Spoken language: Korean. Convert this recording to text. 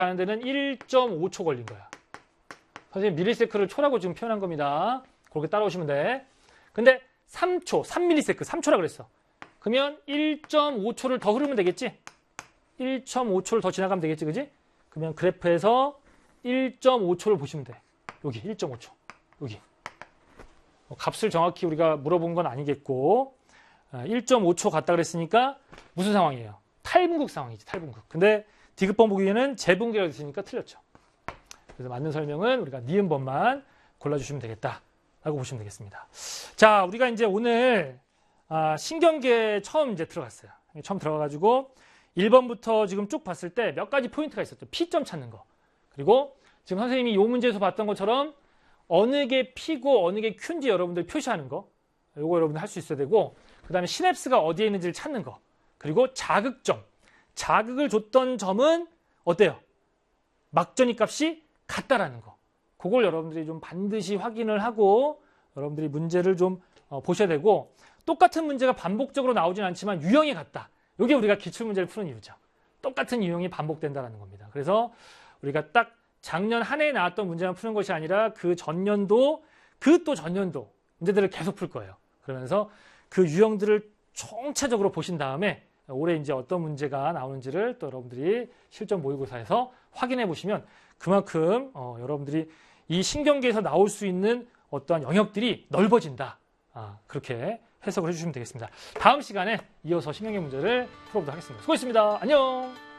가는 데는 1.5초 걸린 거야. 선생님 밀리세크를 초라고 지금 표현한 겁니다. 그렇게 따라오시면 돼. 근데 3초, 3밀리세크, 3초라 그랬어. 그러면 1.5초를 더 흐르면 되겠지? 1.5초를 더 지나가면 되겠지, 그지? 그러면 그래프에서 1.5초를 보시면 돼. 여기 1.5초. 여기. 값을 정확히 우리가 물어본 건 아니겠고 1.5초 갔다 그랬으니까 무슨 상황이에요? 탈분극 상황이지, 탈분극. 근데 디귿번 보기에는 재분기라고 했으니까 틀렸죠. 그래서 맞는 설명은 우리가 니은번만 골라주시면 되겠다라고 보시면 되겠습니다. 자, 우리가 이제 오늘 신경계 처음 이제 들어갔어요. 처음 들어가가지고 1번부터 지금 쭉 봤을 때 몇 가지 포인트가 있었죠. P점 찾는 거. 그리고 지금 선생님이 이 문제에서 봤던 것처럼 어느 게 P고 어느 게 Q인지 여러분들 표시하는 거. 요거 여러분들 할 수 있어야 되고, 그 다음에 시냅스가 어디에 있는지를 찾는 거. 그리고 자극점. 자극을 줬던 점은 어때요? 막전이 값이 같다라는 거. 그걸 여러분들이 좀 반드시 확인을 하고 여러분들이 문제를 좀 보셔야 되고, 똑같은 문제가 반복적으로 나오진 않지만 유형이 같다. 이게 우리가 기출문제를 푸는 이유죠. 똑같은 유형이 반복된다는 겁니다. 그래서 우리가 딱 작년 한 해에 나왔던 문제만 푸는 것이 아니라 그 전년도, 그 또 전년도 문제들을 계속 풀 거예요. 그러면서 그 유형들을 총체적으로 보신 다음에 올해 이제 어떤 문제가 나오는지를 또 여러분들이 실전 모의고사에서 확인해 보시면 그만큼 여러분들이 이 신경계에서 나올 수 있는 어떠한 영역들이 넓어진다. 그렇게 해석을 해주시면 되겠습니다. 다음 시간에 이어서 신경계 문제를 풀어보도록 하겠습니다. 수고했습니다. 안녕.